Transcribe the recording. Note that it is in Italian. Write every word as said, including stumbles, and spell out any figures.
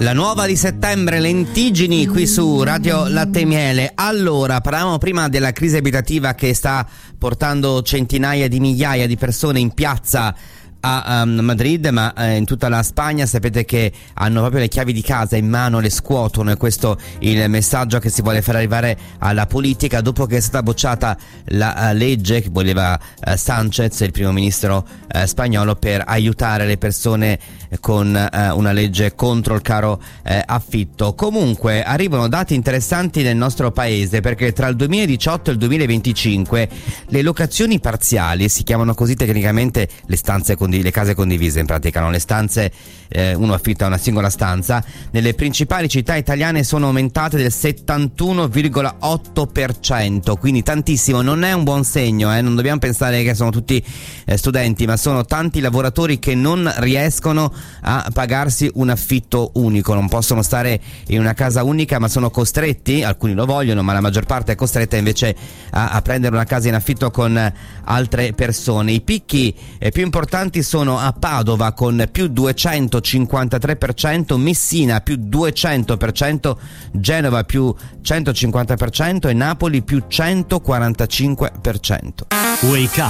La nuova di settembre, Lentiggini, qui su Radio Latte e Miele. Allora, parlavamo prima della crisi abitativa che sta portando centinaia di migliaia di persone in piazza a um, Madrid, ma eh, in tutta la Spagna. Sapete che hanno proprio le chiavi di casa in mano, le scuotono, e questo il messaggio che si vuole far arrivare alla politica dopo che è stata bocciata la uh, legge che voleva uh, Sánchez, il primo ministro uh, spagnolo, per aiutare le persone con uh, una legge contro il caro uh, affitto. Comunque arrivano dati interessanti nel nostro paese, perché tra il duemiladiciotto e il duemilaventicinque le locazioni parziali, si chiamano così tecnicamente le stanze con le case condivise, in pratica, no? Le stanze, eh, uno affitta una singola stanza, nelle principali città italiane sono aumentate del settantuno virgola otto per cento, quindi tantissimo. Non è un buon segno, eh? Non dobbiamo pensare che sono tutti eh, studenti, ma sono tanti lavoratori che non riescono a pagarsi un affitto unico, non possono stare in una casa unica, ma sono costretti, alcuni lo vogliono, ma la maggior parte è costretta invece a, a prendere una casa in affitto con altre persone. I picchi eh, più importanti sono a Padova con più duecentocinquantatré per cento, Messina più duecento per cento, Genova più centocinquanta per cento e Napoli più centoquarantacinque per cento. Wake